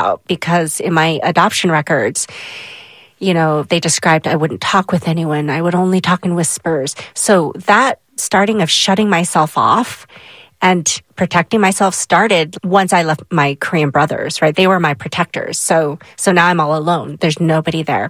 about, because in my adoption records, they described I wouldn't talk with anyone. I would only talk in whispers. So that starting of shutting myself off and protecting myself started once I left my Korean brothers, right? They were my protectors. So now I'm all alone. There's nobody there.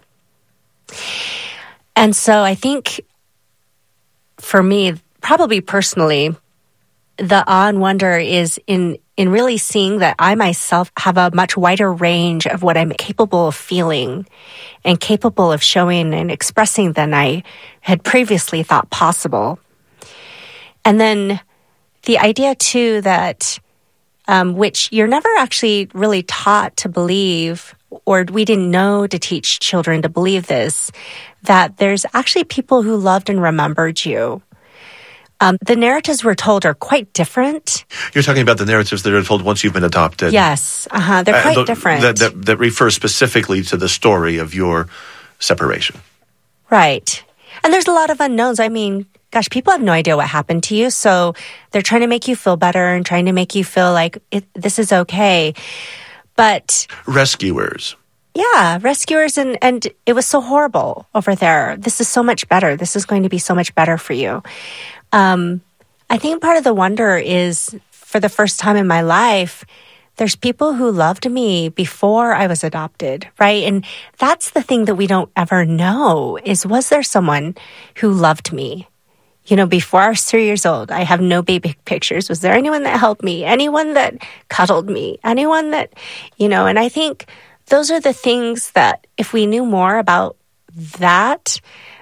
And so I think for me, probably personally, the awe and wonder is in really seeing that I myself have a much wider range of what I'm capable of feeling and capable of showing and expressing than I had previously thought possible. And then the idea, too, that which you're never actually really taught to believe, or we didn't know to teach children to believe this, that there's actually people who loved and remembered you. The narratives we're told are quite different. You're talking about the narratives that are told once you've been adopted. Yes, they're quite different. That refer specifically to the story of your separation. Right. And there's a lot of unknowns. I mean, gosh, people have no idea what happened to you. So they're trying to make you feel better and trying to make you feel like this is okay. But rescuers. Yeah, rescuers. And it was so horrible over there. This is so much better. This is going to be so much better for you. I think part of the wonder is, for the first time in my life, there's people who loved me before I was adopted, right? And that's the thing that we don't ever know is, was there someone who loved me? Before I was 3 years old, I have no baby pictures. Was there anyone that helped me? Anyone that cuddled me? Anyone that, and I think those are the things that if we knew more about that,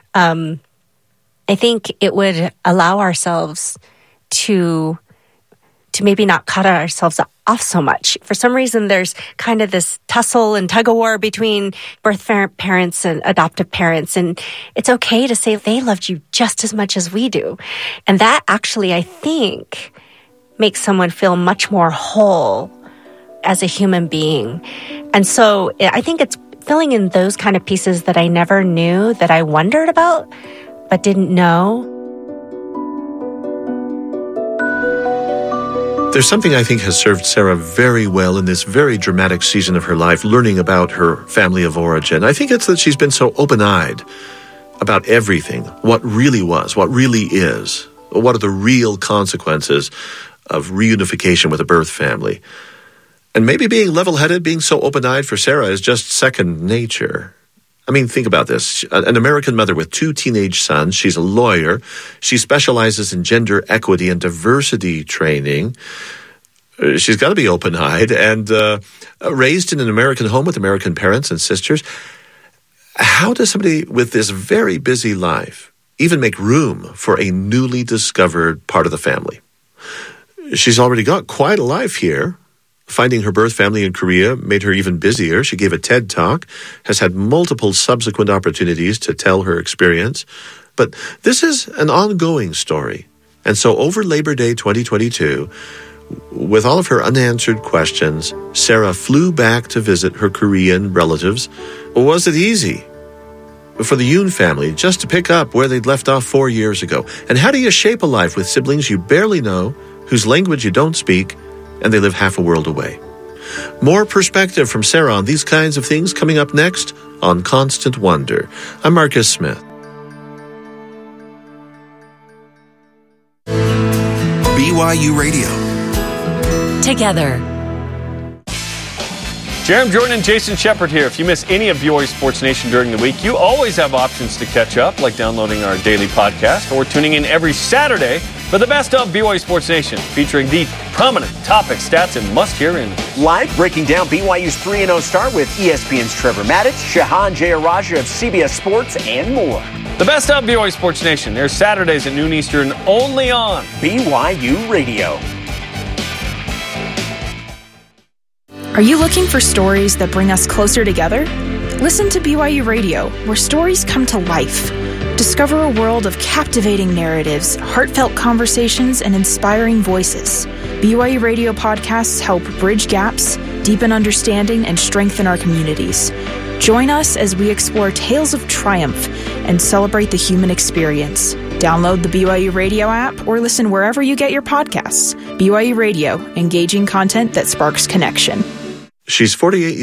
I think it would allow ourselves to maybe not cut ourselves off so much. For some reason, there's kind of this tussle and tug of war between birth parents and adoptive parents. And it's okay to say they loved you just as much as we do. And that actually, I think, makes someone feel much more whole as a human being. And so I think it's filling in those kind of pieces that I never knew, that I wondered about, but didn't know. There's something I think has served Sarah very well in this very dramatic season of her life, learning about her family of origin. I think it's that she's been so open-eyed about everything, what really was, what really is, what are the real consequences of reunification with a birth family. And maybe being level-headed, being so open-eyed for Sarah is just second nature. I mean, think about this. An American mother with 2 teenage sons. She's a lawyer. She specializes in gender equity and diversity training. She's got to be open-eyed and raised in an American home with American parents and sisters. How does somebody with this very busy life even make room for a newly discovered part of the family? She's already got quite a life here. Finding her birth family in Korea made her even busier. She gave a TED Talk, has had multiple subsequent opportunities to tell her experience. But this is an ongoing story. And so over Labor Day 2022, with all of her unanswered questions, Sarah flew back to visit her Korean relatives. Was it easy for the Yoon family just to pick up where they'd left off 4 years ago? And how do you shape a life with siblings you barely know, whose language you don't speak, and they live half a world away? More perspective from Sarah on these kinds of things coming up next on Constant Wonder. I'm Marcus Smith. BYU Radio. Together. Jeremy Jordan and Jason Shepard here. If you miss any of BYU Sports Nation during the week, you always have options to catch up, like downloading our daily podcast or tuning in every Saturday for the best of BYU Sports Nation, featuring the prominent topics, stats, and must-hear interviews. Live breaking down BYU's 3-0 start with ESPN's Trevor Maddich, Shahan Jayaraja of CBS Sports, and more. The best of BYU Sports Nation. They're Saturdays at noon Eastern, only on BYU Radio. Are you looking for stories that bring us closer together? Listen to BYU Radio, where stories come to life. Discover a world of captivating narratives, heartfelt conversations, and inspiring voices. BYU Radio podcasts help bridge gaps, deepen understanding, and strengthen our communities. Join us as we explore tales of triumph and celebrate the human experience. Download the BYU Radio app or listen wherever you get your podcasts. BYU Radio, engaging content that sparks connection. She's 48